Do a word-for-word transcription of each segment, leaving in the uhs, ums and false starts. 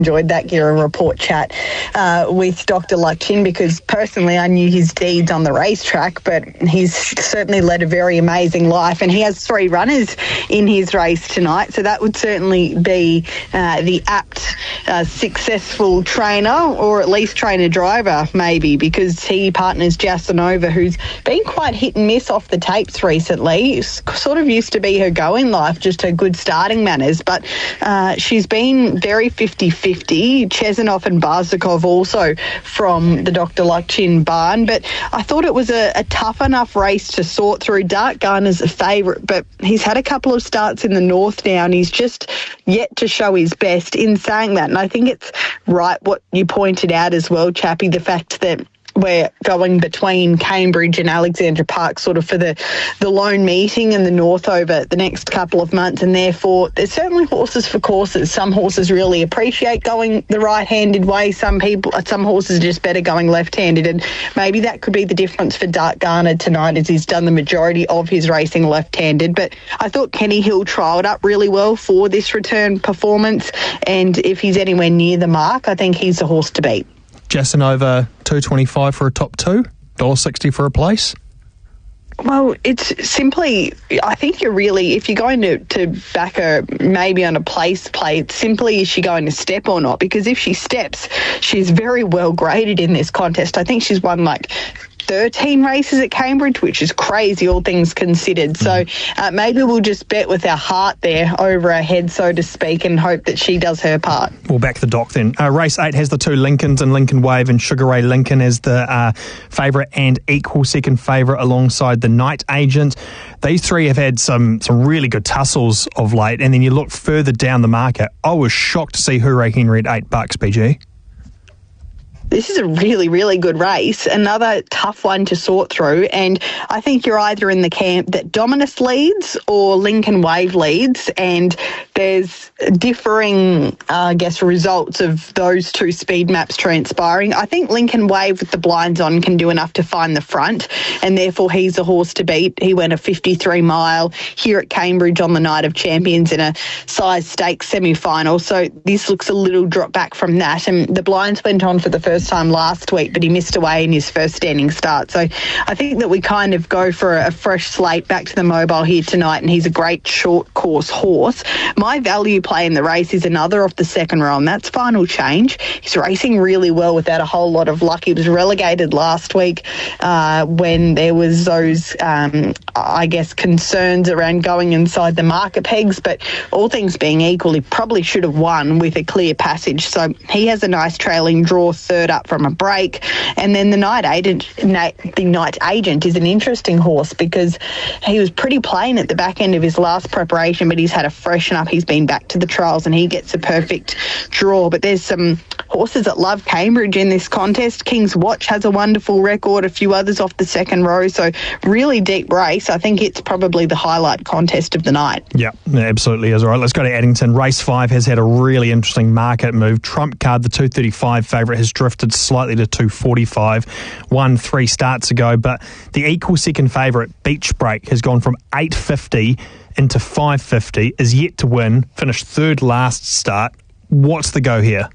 enjoyed that Gira Report chat uh, with Doctor Luck-Chin, because personally I knew his deeds on the racetrack, but he's certainly led a very amazing life, and he has three runners in his race tonight, so that would certainly be uh, the apt uh, successful trainer, or at least trainer-driver maybe, because he partners Jasanova, who's been quite hit and miss off the tapes recently. Sort of used to be her go in life, just her good starting manners, but uh, she's been very fifty-fifty. Chesanov and Barzakov also from the Doctor Luck-Chin barn, but I thought it was a, a tough enough race to sort through. Dart Garner's a favourite, but he's had a couple of starts in the north now, and he's just yet to show his best. In saying that, and I think it's right what you pointed out as well, Chappie, the fact that we're going between Cambridge and Alexandra Park sort of for the, the lone meeting in the north over the next couple of months, and therefore there's certainly horses for courses. Some horses really appreciate going the right-handed way. Some people, some horses are just better going left-handed, and maybe that could be the difference for Dart Garner tonight, as he's done the majority of his racing left-handed. But I thought Kenny Hill trialled up really well for this return performance, and if he's anywhere near the mark, I think he's the horse to beat. Jasanova, two twenty-five for a top two, one dollar sixty for a place. Well, it's simply, I think you're really, if you're going to, to back her maybe on a place play, it's simply is she going to step or not? Because if she steps, she's very well graded in this contest. I think she's won like thirteen races at Cambridge, which is crazy, all things considered. So uh, maybe we'll just bet with our heart there over our head, so to speak, and hope that she does her part. We'll back the doc then. Uh, race eight has the two Lincolns and Lincoln Wave, and Sugar Ray Lincoln as the uh, favourite and equal second favourite alongside the Night Agent. These three have had some some really good tussles of late, and then you look further down the market. I was shocked to see Hooray Henry at eight bucks, B G. This is a really, really good race, another tough one to sort through, and I think you're either in the camp that Dominus leads or Lincoln Wave leads, and there's differing, uh, I guess, results of those two speed maps transpiring. I think Lincoln Wave with the blinds on can do enough to find the front, and therefore he's a horse to beat. He went a fifty-three mile here at Cambridge on the Night of Champions in a size stakes semi-final, so this looks a little drop back from that, and the blinds went on for the first time last week, but he missed away in his first standing start. So I think that we kind of go for a fresh slate back to the mobile here tonight, and he's a great short course horse. My value play in the race is another off the second row, and that's Final Change. He's racing really well without a whole lot of luck. He was relegated last week uh, when there was those, um, I guess, concerns around going inside the market pegs, but all things being equal, he probably should have won with a clear passage. So he has a nice trailing draw third up from a break. And then the Night Agent, the Night Agent is an interesting horse because he was pretty plain at the back end of his last preparation, but he's had a freshen up. He's been back to the trials and he gets a perfect draw. But there's some horses that love Cambridge in this contest. King's Watch has a wonderful record, a few others off the second row. So really deep race. I think it's probably the highlight contest of the night. Yeah, absolutely is. All right, let's go to Addington. Race five has had a really interesting market move. Trump Card, the two thirty-five favourite, has drifted slightly to two forty-five, won three starts ago, but the equal second favourite, Beach Break, has gone from eight fifty into five fifty, is yet to win, finished third last start. What's the go here?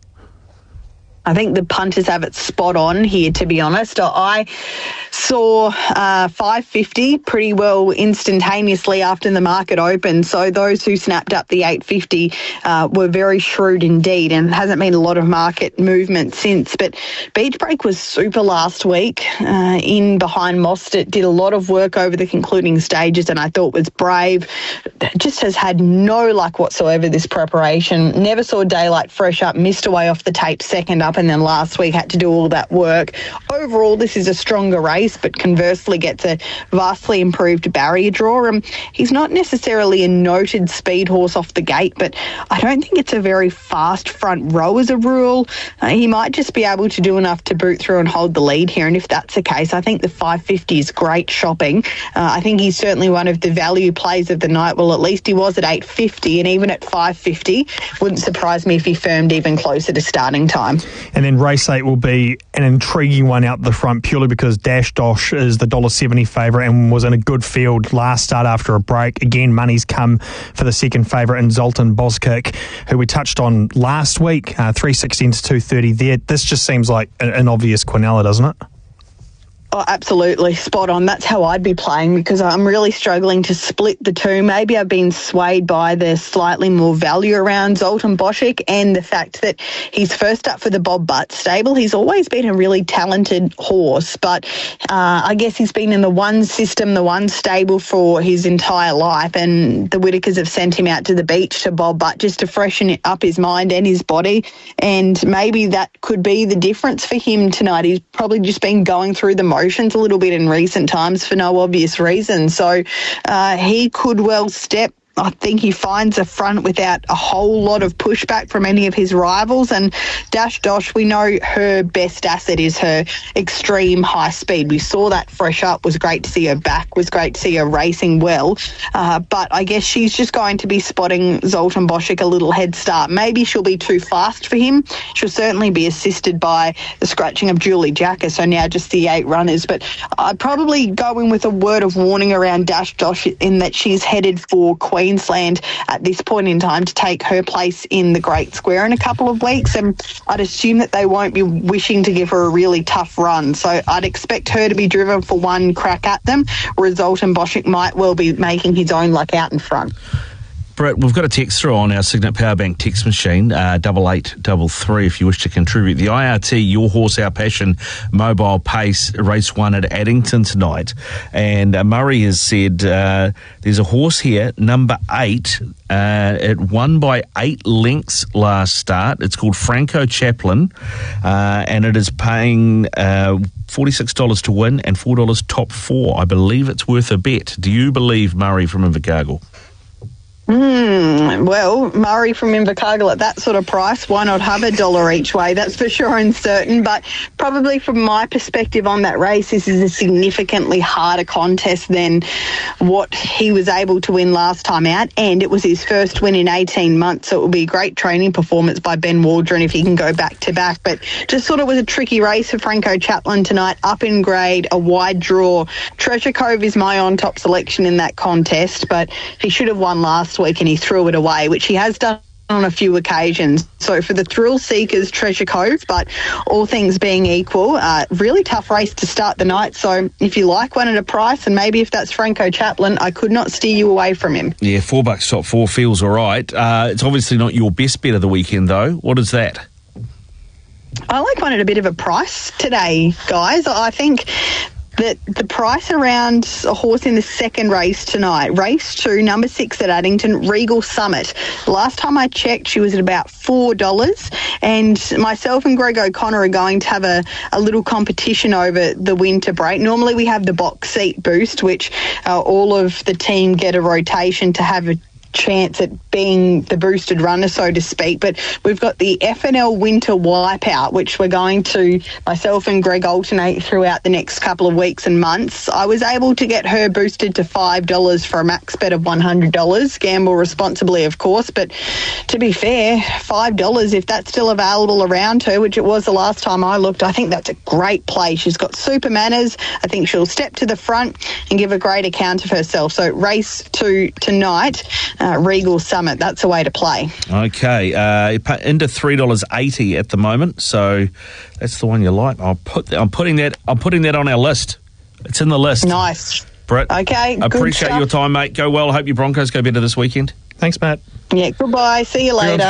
I think the punters have it spot on here, to be honest. I saw uh, five fifty pretty well instantaneously after the market opened. So those who snapped up the eight fifty uh, were very shrewd indeed, and hasn't been a lot of market movement since. But Beach Break was super last week uh, in behind Mostert, did a lot of work over the concluding stages, and I thought was brave. Just has had no luck whatsoever this preparation. Never saw daylight fresh up, missed away off the tape second up, and then last week had to do all that work. Overall, this is a stronger race, but conversely gets a vastly improved barrier draw. And he's not necessarily a noted speed horse off the gate, but I don't think it's a very fast front row as a rule. Uh, he might just be able to do enough to boot through and hold the lead here, and if that's the case, I think the five fifty is great shopping. Uh, I think he's certainly one of the value plays of the night. Well, at least he was at eight fifty, and even at five fifty, wouldn't surprise me if he firmed even closer to starting time. And then race eight will be an intriguing one out the front, purely because Dash Dosh is the one dollar seventy favourite and was in a good field last start after a break. Again, money's come for the second favourite in Zoltan Boskic, who we touched on last week, uh, three sixteen to two thirty there. This just seems like an, an obvious Quinella, doesn't it? Oh, absolutely. Spot on. That's how I'd be playing, because I'm really struggling to split the two. Maybe I've been swayed by the slightly more value around Zoltan Boskic and the fact that he's first up for the Bob Butt stable. He's always been a really talented horse, but uh, I guess he's been in the one system, the one stable for his entire life, and the Whitakers have sent him out to the beach to Bob Butt just to freshen up his mind and his body, and maybe that could be the difference for him tonight. He's probably just been going through the motions a little bit in recent times for no obvious reason. So uh, he could well step. I think he finds a front without a whole lot of pushback from any of his rivals. And Dash Dosh, we know her best asset is her extreme high speed. We saw that fresh up. Was great to see her back. Was great to see her racing well. Uh, but I guess she's just going to be spotting Zoltan Boskic a little head start. Maybe she'll be too fast for him. She'll certainly be assisted by the scratching of Julie Jacker. So now just the eight runners. But I'd probably go in with a word of warning around Dash Dosh in that she's headed for Queen Queensland at this point in time to take her place in the Great Square in a couple of weeks, and I'd assume that they won't be wishing to give her a really tough run, so I'd expect her to be driven for one crack at them, whereas Zoltan Boskic might well be making his own luck out in front. Brett, we've got a text through on our Signet Powerbank text machine, uh, double eight double three, if you wish to contribute. The I R T, Your Horse, Our Passion, Mobile Pace, race one at Addington tonight. And uh, Murray has said uh, there's a horse here, number eight. Uh, it won by eight lengths last start. It's called Franco Chaplin, uh, and it is paying uh, forty-six dollars to win and four dollars top four. I believe it's worth a bet. Do you believe Murray from Invercargill? Mm, well, Murray from Invercargill at that sort of price, why not have a dollar each way? That's for sure and certain. But probably from my perspective on that race, this is a significantly harder contest than what he was able to win last time out. And it was his first win in eighteen months. So it will be a great training performance by Ben Waldron if he can go back to back. But just thought it was a tricky race for Franco Chaplin tonight, up in grade, a wide draw. Treasure Cove is my on-top selection in that contest, but he should have won last week and he threw it away, which he has done on a few occasions. So for the thrill seekers, Treasure Cove, but all things being equal, uh, really tough race to start the night. So if you like one at a price, and maybe if that's Franco Chaplin, I could not steer you away from him. Yeah, four bucks top four feels all right. Uh, it's obviously not your best bet of the weekend, though. What is that? I like one at a bit of a price today, guys. I think that the price around a horse in the second race tonight, race two, number six at Addington, Regal Summit. Last time I checked, she was at about four dollars, and myself and Greg O'Connor are going to have a, a little competition over the winter break. Normally we have the box seat boost, which uh, all of the team get a rotation to have a chance at being the boosted runner, so to speak. But we've got the F N L Winter Wipeout, which we're going to, myself and Greg, alternate throughout the next couple of weeks and months. I was able to get her boosted to five dollars for a max bet of one hundred dollars. Gamble responsibly, of course, but to be fair, five dollars, if that's still available around her, which it was the last time I looked, I think that's a great play. She's got super manners. I think she'll step to the front and give a great account of herself. So race two tonight, Uh, Regal Summit, that's a way to play. Okay, uh, into three dollars eighty at the moment, so that's the one you like. I'll put. I'm putting that. I'm putting that on our list. It's in the list. Nice, Brett. Okay, I appreciate your time, mate. Go well. I hope your Broncos go better this weekend. Thanks, Matt. Yeah, goodbye. See you later.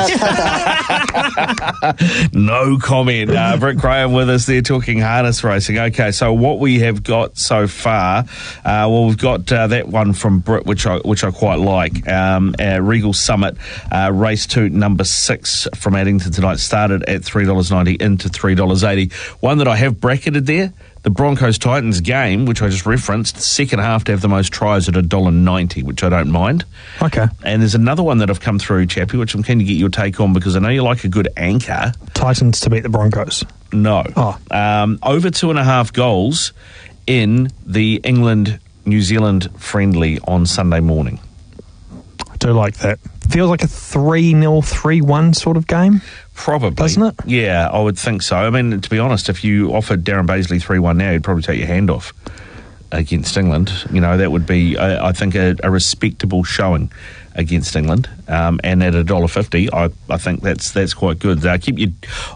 No comment. Uh, Brett Graham with us there talking harness racing. Okay, so what we have got so far, uh, well, we've got uh, that one from Brett, which I which I quite like. Um, uh, Regal Summit, uh, race two, number six from Addington tonight, started at three dollars ninety into three dollars eighty. One that I have bracketed there, the Broncos-Titans game, which I just referenced, second half to have the most tries at one dollar ninety, which I don't mind. Okay. And there's another one that I've come through, Chappie, which I'm keen to get your take on because I know you like a good anchor. Titans to beat the Broncos. No. Oh. Um, over two and a half goals in the England-New Zealand friendly on Sunday morning. I do like that. Feels like a three nil, three one sort of game. Probably. Doesn't it? Yeah, I would think so. I mean, to be honest, if you offered Darren Bazley three one now, he'd probably take your hand off against England. You know, that would be, uh, I think, a, a respectable showing against England. Um, and at a dollar fifty, I, I think that's that's quite good. Uh, keep your